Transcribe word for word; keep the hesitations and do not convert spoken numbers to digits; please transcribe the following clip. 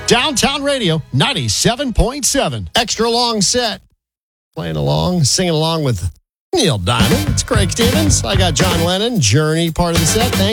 Downtown Radio ninety-seven point seven. Extra long set. Playing along, singing along with Neil Diamond. It's Craig Stevens. I got John Lennon, Journey, part of the set. Thank